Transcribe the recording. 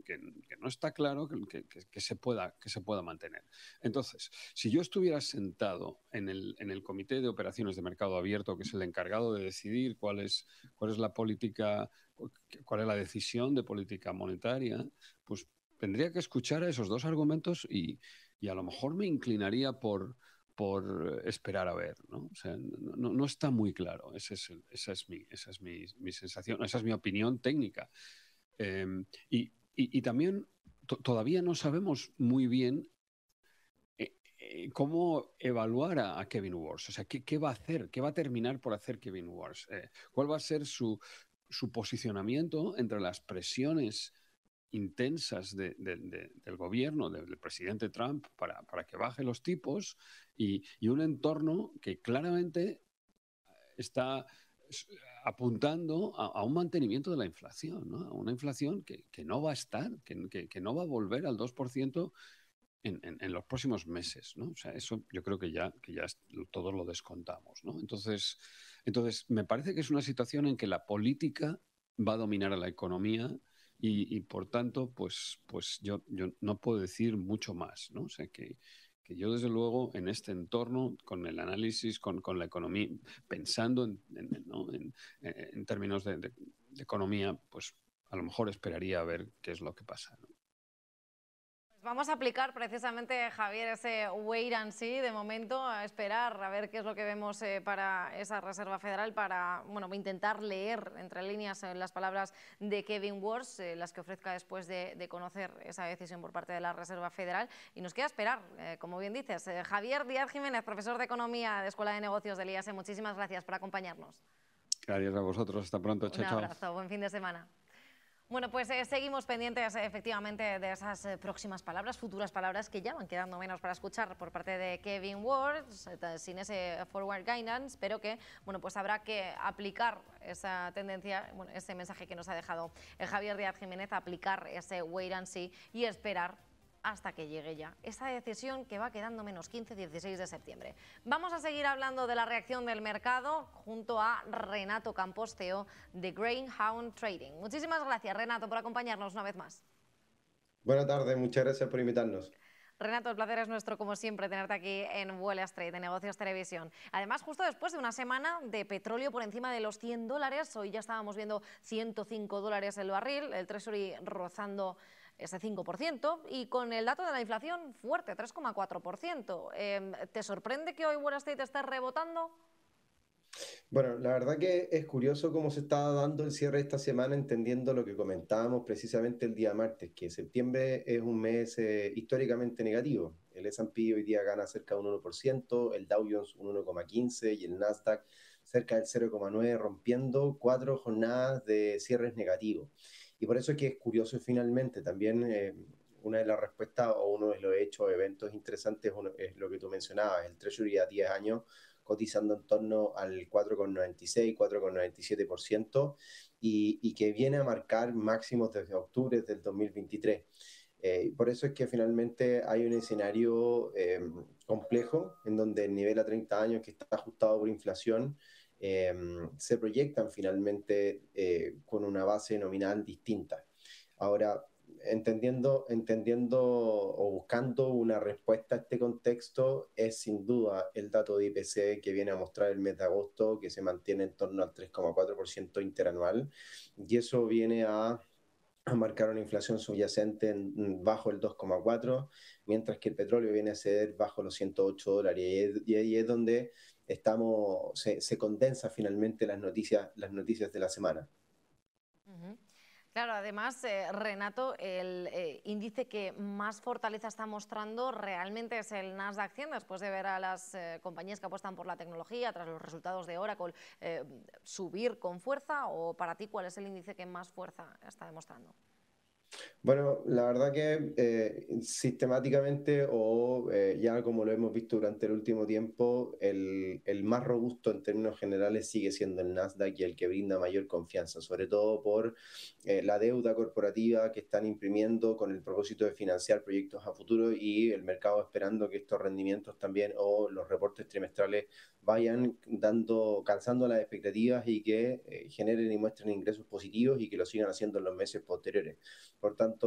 que no está claro que se pueda mantener. Entonces, si yo estuviera sentado en el Comité de Operaciones de Mercado Abierto, que es el encargado de decidir cuál es la política, cuál es la decisión de política monetaria, pues tendría que escuchar a esos dos argumentos y a lo mejor me inclinaría por esperar a ver, ¿no? O sea, no está muy claro. Esa es mi sensación, esa es mi opinión técnica. Y también todavía no sabemos muy bien cómo evaluar a Kevin Warsh. O sea, ¿qué va a hacer? ¿Qué va a terminar por hacer Kevin Warsh? ¿Cuál va a ser su posicionamiento entre las presiones intensas del gobierno, del presidente Trump, para que baje los tipos y un entorno que claramente está apuntando a un mantenimiento de la inflación, ¿no? A una inflación que no va a estar, que no va a volver al 2% en los próximos meses, ¿no? O sea, eso yo creo que ya todos lo descontamos, ¿no? Entonces, me parece que es una situación en que la política va a dominar a la economía y por tanto, pues yo no puedo decir mucho más, ¿no? O sea, que yo desde luego en este entorno, con el análisis, con la economía, pensando en términos de economía, pues a lo mejor esperaría a ver qué es lo que pasa, ¿no? Vamos a aplicar precisamente, Javier, ese wait and see de momento, a esperar a ver qué es lo que vemos para esa Reserva Federal, para intentar leer entre líneas las palabras de Kevin Warsh, las que ofrezca después de conocer esa decisión por parte de la Reserva Federal. Y nos queda esperar, como bien dices. Javier Díaz Jiménez, profesor de Economía de Escuela de Negocios del IAS, muchísimas gracias por acompañarnos. Gracias a vosotros. Hasta pronto. Chao, chao. Un abrazo. Buen fin de semana. Bueno, pues seguimos pendientes efectivamente de esas próximas palabras, futuras palabras que ya van quedando menos para escuchar por parte de Kevin Warsh, sin ese forward guidance, pero que pues habrá que aplicar esa tendencia, ese mensaje que nos ha dejado Javier Díaz Jiménez, aplicar ese wait and see y esperar hasta que llegue ya esa decisión que va quedando menos 15-16 de septiembre. Vamos a seguir hablando de la reacción del mercado junto a Renato Campos, CEO de Greyhound Trading. Muchísimas gracias, Renato, por acompañarnos una vez más. Buenas tardes, muchas gracias por invitarnos. Renato, el placer es nuestro, como siempre, tenerte aquí en Wall Street, de Negocios Televisión. Además, justo después de una semana de petróleo por encima de los $100, hoy ya estábamos viendo $105 el barril, el Treasury rozando ese 5%, y con el dato de la inflación fuerte, 3,4%. ¿Te sorprende que hoy Wall Street esté rebotando? Bueno, la verdad que es curioso cómo se está dando el cierre esta semana, entendiendo lo que comentábamos precisamente el día martes, que septiembre es un mes históricamente negativo. El S&P hoy día gana cerca de un 1%, el Dow Jones un 1,15% y el Nasdaq cerca del 0,9%, rompiendo 4 jornadas de cierres negativos. Y por eso es que es curioso finalmente también una de las respuestas o uno de los hechos, eventos interesantes es lo que tú mencionabas, el Treasury a 10 años cotizando en torno al 4,96, 4,97% y que viene a marcar máximos desde octubre del 2023. Por eso es que finalmente hay un escenario complejo en donde el nivel a 30 años que está ajustado por inflación se proyectan finalmente con una base nominal distinta. Ahora, entendiendo o buscando una respuesta a este contexto, es sin duda el dato de IPC que viene a mostrar el mes de agosto, que se mantiene en torno al 3,4% interanual, y eso viene a marcar una inflación subyacente bajo el 2,4%, mientras que el petróleo viene a ceder bajo los $108, y ahí es donde se condensa finalmente las noticias de la semana. Claro, además, Renato, el índice que más fortaleza está mostrando realmente es el Nasdaq 100, después de ver a las compañías que apuestan por la tecnología, tras los resultados de Oracle, subir con fuerza. ¿O para ti cuál es el índice que más fuerza está demostrando? Bueno, la verdad que sistemáticamente ya como lo hemos visto durante el último tiempo, el más robusto en términos generales sigue siendo el Nasdaq y el que brinda mayor confianza, sobre todo por la deuda corporativa que están imprimiendo con el propósito de financiar proyectos a futuro y el mercado esperando que estos rendimientos también o los reportes trimestrales vayan calzando las expectativas y que generen y muestren ingresos positivos y que lo sigan haciendo en los meses posteriores. Por tanto,